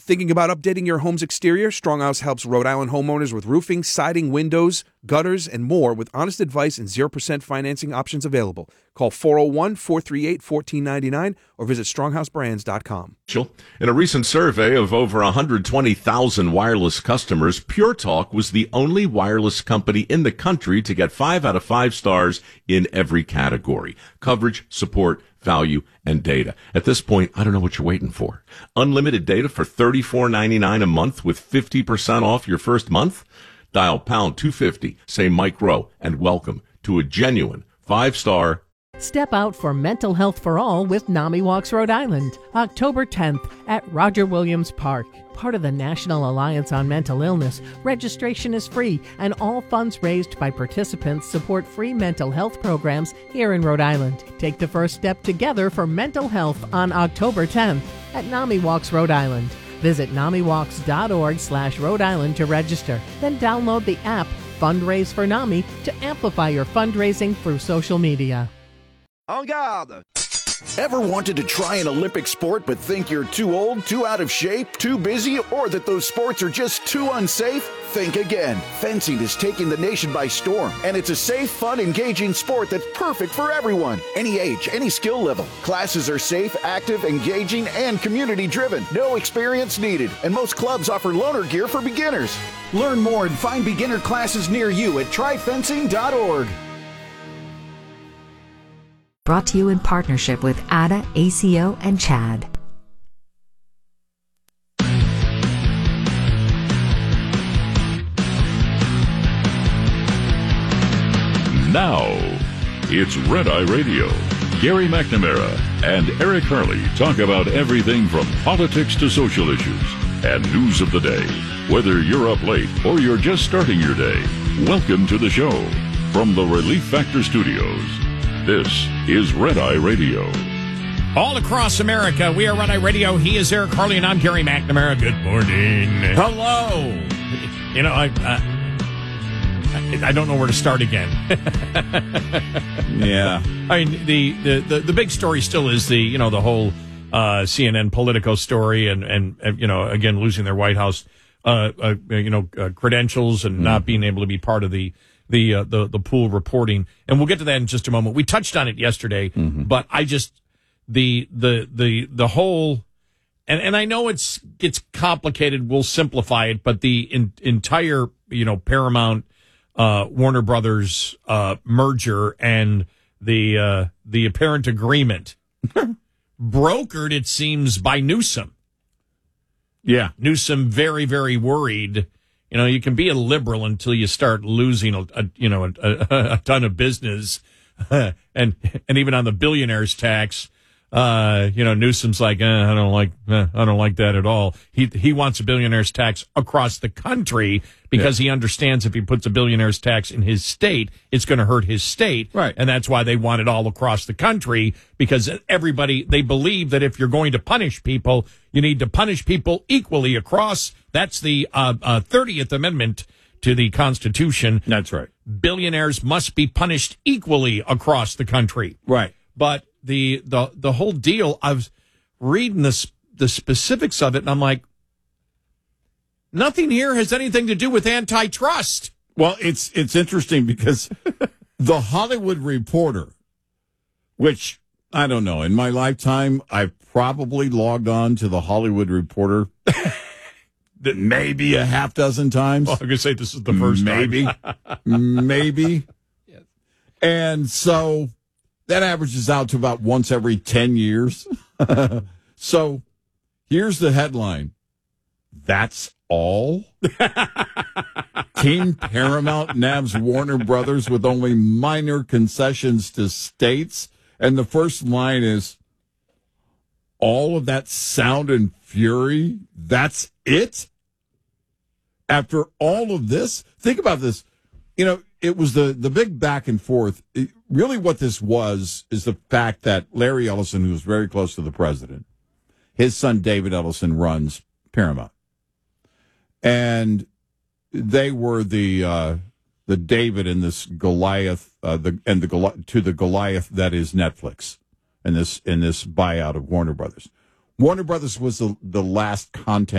Thinking about updating your home's exterior? Stronghouse helps Rhode Island homeowners with roofing, siding, windows, gutters, and more with honest advice and 0% financing options available. Call 401-438-1499 or visit stronghouseBrands.com. In a recent survey of over 120,000 wireless customers, Pure Talk was the only wireless company in the country to get 5 out of 5 stars in every category: coverage, support, value, and data. At this point, I don't know what you're waiting for. Unlimited data for $34.99 a month with 50% off your first month? Dial pound 250, say Mike Rowe, and welcome to a genuine 5-star. Step out for Mental Health for All with NAMI Walks Rhode Island, October 10th at Roger Williams Park. Part of the National Alliance on Mental Illness, registration is free, and all funds raised by participants support free mental health programs here in Rhode Island. Take the first step together for mental health on October 10th at NAMI Walks Rhode Island. Visit NAMIWalks.org/Rhode Island to register. Then download the app Fundraise for NAMI to amplify your fundraising through social media. En garde! Ever wanted to try an Olympic sport but think you're too old, too out of shape, too busy, or that those sports are just too unsafe? Think again. Fencing is taking the nation by storm, and it's a safe, fun, engaging sport that's perfect for everyone. Any age, any skill level. Classes are safe, active, engaging, and community-driven. No experience needed, and most clubs offer loaner gear for beginners. Learn more and find beginner classes near you at tryfencing.org. Brought to you in partnership with ADA, ACO, and CHAD. Now, it's Red Eye Radio. Gary McNamara and Eric Harley talk about everything from politics to social issues and news of the day. Whether you're up late or you're just starting your day, welcome to the show. From the Relief Factor Studios, this is Red Eye Radio. All across America, we are Red Eye Radio. He is Eric Harley, and I'm Gary McNamara. Good morning. Hello. You know, I don't know where to start again. Yeah. I mean, the big story still is the whole CNN Politico story, and again losing their White House credentials and not being able to be part of the pool reporting, and we'll get to that in just a moment. We touched on it yesterday, but I just the whole, and I know it's complicated. We'll simplify it, but the entire Paramount Warner Brothers merger and the apparent agreement brokered, it seems, by Newsom. Yeah, Newsom very, very worried. You can be a liberal until you start losing a ton of business, and even on the billionaires tax, Newsom's like, I don't like that at all. He wants a billionaires tax across the country because he understands if he puts a billionaires tax in his state, it's going to hurt his state, right? And that's why they want it all across the country, because they believe that if you're going to punish people, you need to punish people equally across. That's the 30th Amendment to the Constitution. That's right. Billionaires must be punished equally across the country. Right. But the whole deal, I was reading the specifics of it, and I'm like, nothing here has anything to do with antitrust. Well, it's interesting because the Hollywood Reporter, which I don't know, in my lifetime, I've probably logged on to the Hollywood Reporter maybe a half dozen times. Well, I'm going to say this is the first time. Maybe. Yes. And so that averages out to about once every 10 years. So here's the headline. That's all? Team Paramount nabs Warner Brothers with only minor concessions to states. And the first line is, all of that sound and fury, that's it? After all of this? Think about this. It was the big back and forth. Really what this was is the fact that Larry Ellison, who was very close to the president, his son David Ellison runs Paramount. And they were the David and this Goliath, to the Goliath that is Netflix, in this buyout of Warner Brothers. Warner Brothers was the last content